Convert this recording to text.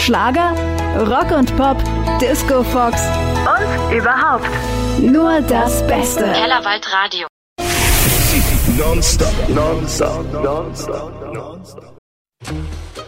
Schlager, Rock und Pop, Disco Fox und überhaupt nur das Beste. Kellerwald Radio. Non-stop, non-stop, non-stop, non-stop.